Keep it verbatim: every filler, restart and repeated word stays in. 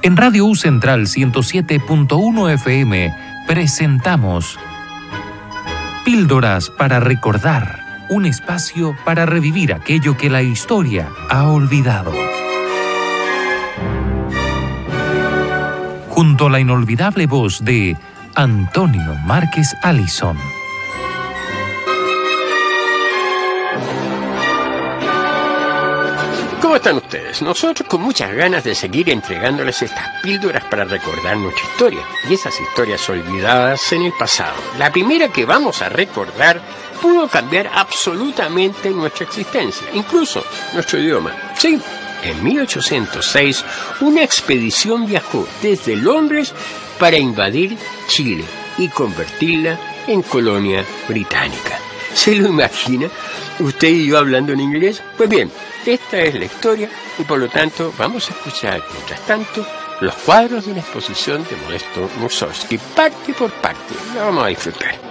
En Radio U Central ciento siete punto uno F M presentamos Píldoras para recordar, un espacio para revivir aquello que la historia ha olvidado. Junto a la inolvidable voz de Antonio Márquez Allison. ¿Cómo están ustedes? Nosotros con muchas ganas de seguir entregándoles estas píldoras para recordar nuestra historia y esas historias olvidadas en el pasado. La primera que vamos a recordar pudo cambiar absolutamente nuestra existencia, incluso nuestro idioma. Sí, en mil ochocientos seis una expedición viajó desde Londres para invadir Chile y convertirla en colonia británica. ¿Se lo imagina? ¿Usted y yo hablando en inglés? Pues bien, esta es la historia y por lo tanto vamos a escuchar, mientras tanto, los cuadros de la exposición de Modesto Mussorgsky, parte por parte. La vamos a disfrutar.